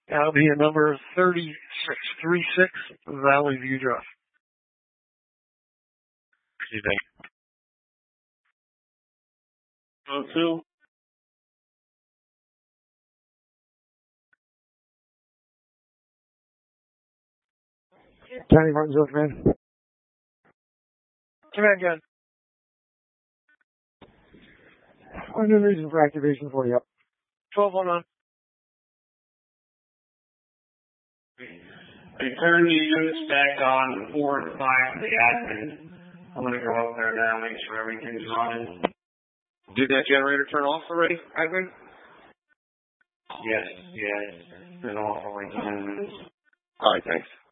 That'll be a number 3636 Valley View Drive. Excuse me. 02. County Martinsville Command. Command gun. What's the reason for activation for you? 1219. Return the units back on 4 to 5 to the admin. I'm going to go over there now, make sure everything's running. Did that generator turn off already, Ivan? Yes. Been off for like 10 minutes. All right, thanks.